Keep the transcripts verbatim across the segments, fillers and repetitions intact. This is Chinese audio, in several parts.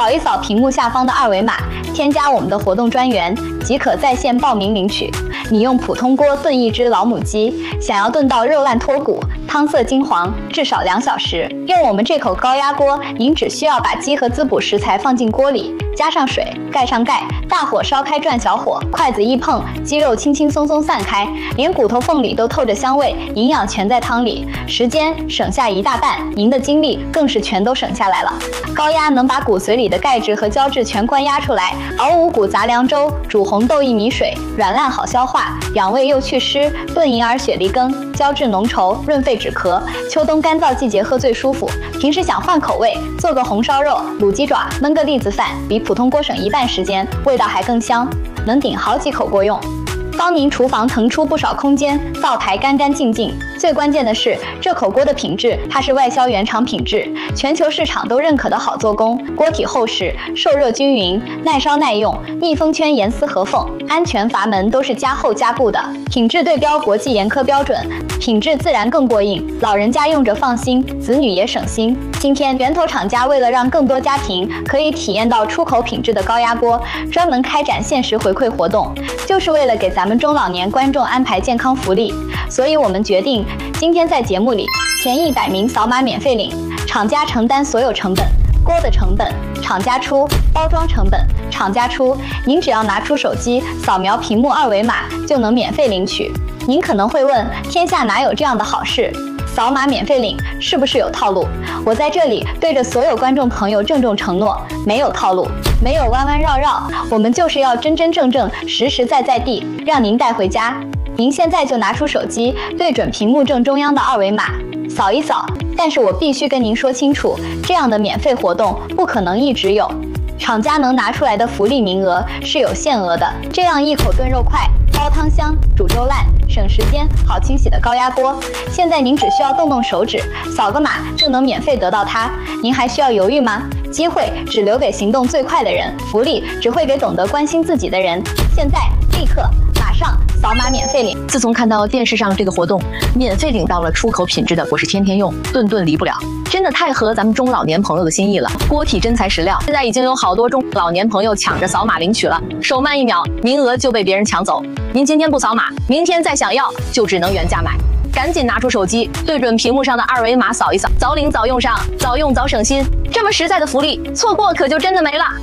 扫一扫屏幕下方的二维码，添加我们的活动专员，即可在线报名领取。你用普通锅炖一只老母鸡，想要炖到肉烂脱骨、汤色金黄，至少两小时。用我们这口高压锅，您只需要把鸡和滋补食材放进锅里，加上水，盖上盖，大火烧开转小火，筷子一碰，鸡肉轻轻松松散开，连骨头缝里都透着香味，营养全在汤里，时间省下一大半，您的精力更是全都省下来了。高压能把骨髓里的钙质和胶质全关压出来，熬五谷杂粮粥，煮红豆薏米水，软烂好消化，养胃又祛湿，炖银耳雪梨羹，胶质浓稠，润肺止咳，秋冬干燥季节喝最舒服。平时想换口味，做个红烧肉、卤鸡爪，焖个栗子饭，比普通锅省一半时间，味道还更香，能顶好几口锅用。帮您厨房腾出不少空间，灶台干干净净。最关键的是，这口锅的品质，它是外销原厂品质，全球市场都认可的好做工。锅体厚实，受热均匀，耐烧耐用，密封圈严丝合缝，安全阀门都是加厚加固的，品质对标国际严苛标准，品质自然更过硬，老人家用着放心，子女也省心。今天源头厂家为了让更多家庭可以体验到出口品质的高压锅，专门开展限时回馈活动，就是为了给咱们中老年观众安排健康福利。所以我们决定今天在节目里前一百名扫码免费领，厂家承担所有成本，锅的成本厂家出，包装成本厂家出，您只要拿出手机扫描屏幕二维码就能免费领取。您可能会问，天下哪有这样的好事？扫码免费领是不是有套路？我在这里对着所有观众朋友郑重承诺，没有套路，没有弯弯绕绕，我们就是要真真正正、实实在在地让您带回家。您现在就拿出手机，对准屏幕正中央的二维码，扫一扫。但是我必须跟您说清楚，这样的免费活动不可能一直有，厂家能拿出来的福利名额是有限额的。这样一口炖肉快、煲汤香、煮粥烂、省时间、好清洗的高压锅，现在您只需要动动手指，扫个码就能免费得到它，您还需要犹豫吗？机会只留给行动最快的人，福利只会给懂得关心自己的人。现在，立刻，马上扫码免费领！ 自从看到电视上这个活动，免费领到了出口品质的，我是天天用，顿顿离不了，真的太合咱们中老年朋友的心意了。锅体真材实料，现在已经有好多中老年朋友抢着扫码领取了，手慢一秒，名额就被别人抢走。您今天不扫码，明天再想要就只能原价买。赶紧拿出手机，对准屏幕上的二维码扫一扫，早领早用上，早用早省心。这么实在的福利，错过可就真的没了。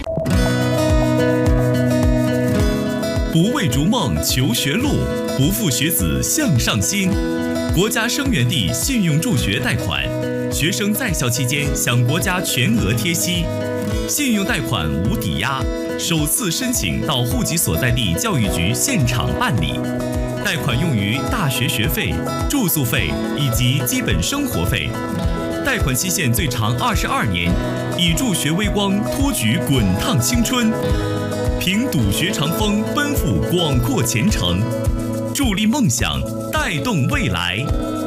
不为逐梦求学路，不负学子向上心。国家生源地信用助学贷款，学生在校期间享国家全额贴息，信用贷款无抵押，首次申请到户籍所在地教育局现场办理。贷款用于大学学费、住宿费以及基本生活费，贷款期限最长二十二年，以助学微光托举滚烫青春，凭笃学长风奔赴广阔前程，助力梦想，带动未来。